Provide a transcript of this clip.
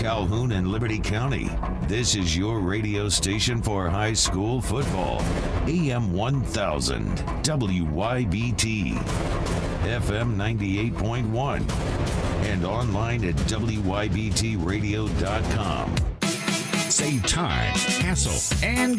Calhoun and Liberty County. This is your radio station for high school football. AM 1000, WYBT, FM 98.1, and online at WYBTradio.com. Save time, hassle, and